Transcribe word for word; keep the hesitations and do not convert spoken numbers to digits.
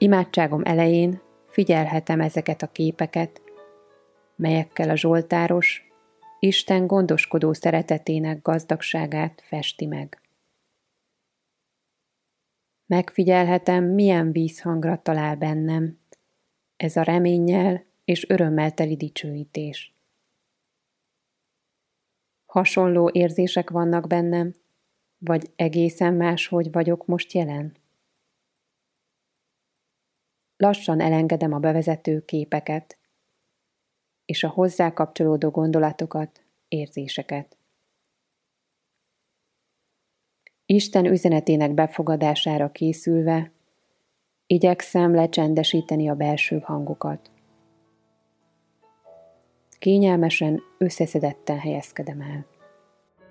Imádságom elején figyelhetem ezeket a képeket, melyekkel a zsoltáros Isten gondoskodó szeretetének gazdagságát festi meg. Megfigyelhetem, milyen vízhangra talál bennem ez a reménnyel és örömmel teli dicsőítés. Hasonló érzések vannak bennem, vagy egészen máshogy vagyok most jelen? Lassan elengedem a bevezető képeket, és a hozzá kapcsolódó gondolatokat, érzéseket. Isten üzenetének befogadására készülve, igyekszem lecsendesíteni a belső hangokat. Kényelmesen, összeszedetten helyezkedem el.